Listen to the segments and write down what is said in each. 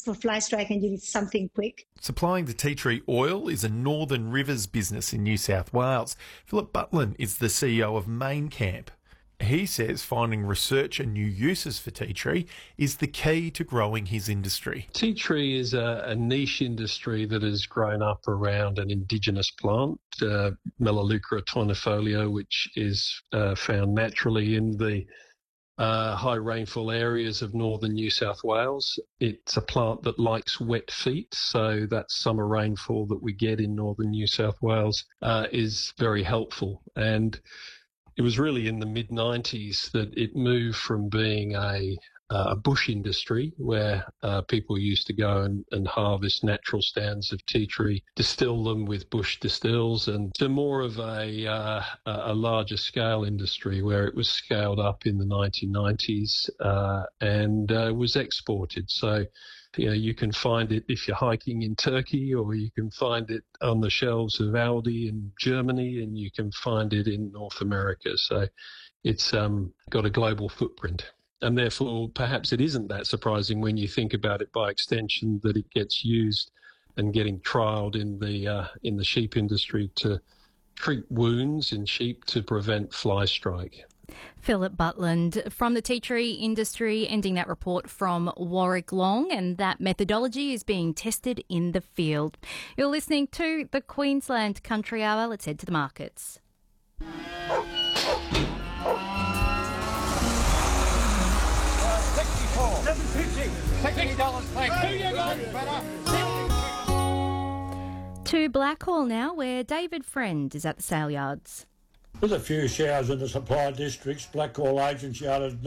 for fly strike and you need something quick. Supplying the tea tree oil is a Northern Rivers business in New South Wales. Philip Butlin is the CEO of Main Camp. He says finding research and new uses for tea tree is the key to growing his industry. Tea tree is a niche industry that has grown up around an indigenous plant, Melaleuca tournifolio, which is found naturally in the high rainfall areas of northern New South Wales. It's a plant that likes wet feet, so that summer rainfall that we get in northern New South Wales is very helpful. And it was really in the mid-90s that it moved from being a bush industry where people used to go and harvest natural stands of tea tree, distill them with bush distills, and to more of a larger scale industry where it was scaled up in the 1990s and was exported. So you can find it if you're hiking in Turkey, or you can find it on the shelves of Aldi in Germany, and you can find it in North America. So it's got a global footprint. And therefore, perhaps it isn't that surprising when you think about it by extension that it gets used and getting trialled in the sheep industry to treat wounds in sheep to prevent fly strike. Philip Butland from the tea tree industry, ending that report from Warwick Long, and that methodology is being tested in the field. You're listening to the Queensland Country Hour. Let's head to the markets. To Blackhall now, where David Friend is at the sale yards. With a few showers in the supply districts, Blackhall agents yarded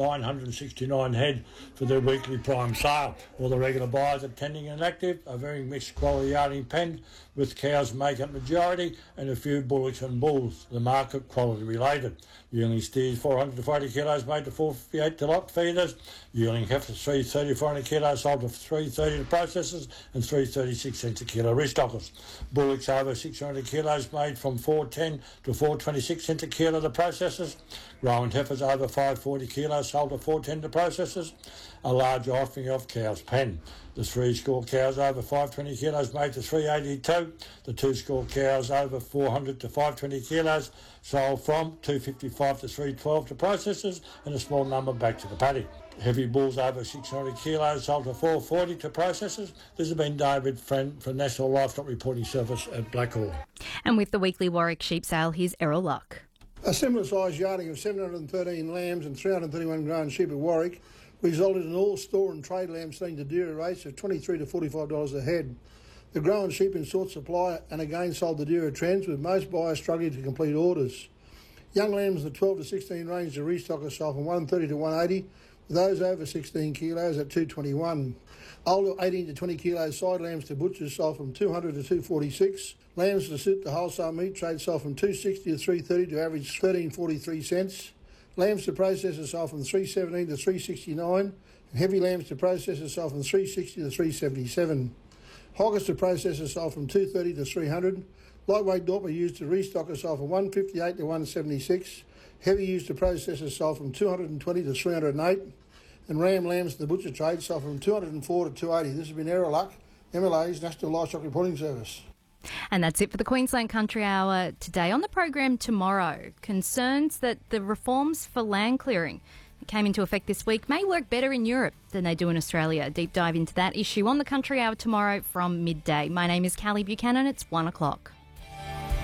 969 head for their weekly prime sale. All the regular buyers attending and active, a very mixed quality yarding pen, with cows make up majority and a few bullocks and bulls, the market quality related. Yearling steers 400 to 40 kilos made to 458 to lot feeders. Yearling heifers 330 400 kilos sold to 330 to processors and 336 cents a kilo restockers. Bullocks over 600 kilos made from 410 to 426 cents a kilo to processors. Growing heifers over 540 kilos sold to 410 to processors. A large offering of cows pen. The 3 score cows over 520 kilos made to 382. The 2 score cows over 400 to 520 kilos sold from 255 to 312 to processors, and a small number back to the paddock. Heavy bulls over 600 kilos sold to 440 to processors. This has been David Friend from National Livestock Reporting Service at Blackhall. And with the weekly Warwick sheep sale, here's Errol Luck. A similar size yarding of 713 lambs and 331 grown sheep at Warwick resulted in all store and trade lambs selling to dearer rates of $23 to $45 a head. The grown sheep in short supply and again sold to dearer trends, with most buyers struggling to complete orders. Young lambs in the 12 to 16 range to restockers sold from 130 to 180, with those over 16 kilos at 221. Older 18 to 20 kilo side lambs to butchers sold from 200 to 246. Lambs to suit the wholesale meat trade sold from 260 to 330 to average 13.43 cents. Lambs to processors sold from 317 to 369, and heavy lambs to processors sold from 360 to 377. Hoggers to processors sold from 230 to 300. Lightweight Dorper used to restockers sold from 158 to 176. Heavy used to processors sold from 220 to 308. And ram lambs to the butcher trade sold from 204 to 280. This has been Errol Luck, MLA's National Livestock Reporting Service. And that's it for the Queensland Country Hour today. On the program tomorrow, concerns that the reforms for land clearing that came into effect this week may work better in Europe than they do in Australia. A deep dive into that issue on the Country Hour tomorrow from midday. My name is Callie Buchanan. It's 1 o'clock.